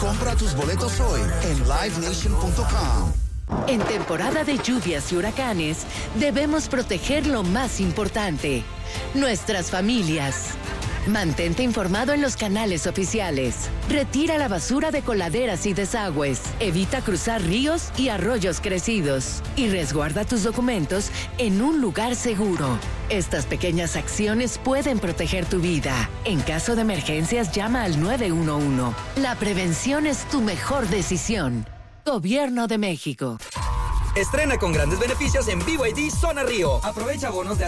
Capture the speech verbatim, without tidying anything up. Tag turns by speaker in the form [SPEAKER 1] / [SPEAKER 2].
[SPEAKER 1] Compra tus boletos hoy en live nation punto com.
[SPEAKER 2] En temporada de lluvias y huracanes, debemos proteger lo más importante, nuestras familias. Mantente informado en los canales oficiales. Retira la basura de coladeras y desagües. Evita cruzar ríos y arroyos crecidos. Y resguarda tus documentos en un lugar seguro. Estas pequeñas acciones pueden proteger tu vida. En caso de emergencias, llama al nueve uno uno. La prevención es tu mejor decisión. Gobierno de México.
[SPEAKER 3] Estrena con grandes beneficios en B Y D Zona Río. Aprovecha bonos de